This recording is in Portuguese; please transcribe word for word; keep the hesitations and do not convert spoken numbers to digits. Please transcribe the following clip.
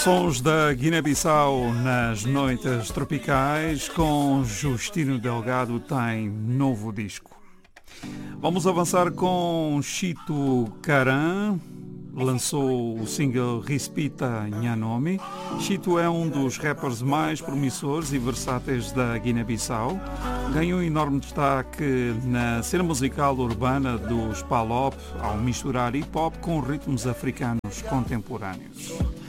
Sons da Guiné-Bissau nas noites tropicais com Justino Delgado tem novo disco. Vamos avançar com Chito Caran, lançou o single Respita Nhanome. Chito é um dos rappers mais promissores e versáteis da Guiné-Bissau. Ganhou enorme destaque na cena musical urbana dos Palop ao misturar hip-hop com ritmos africanos contemporâneos.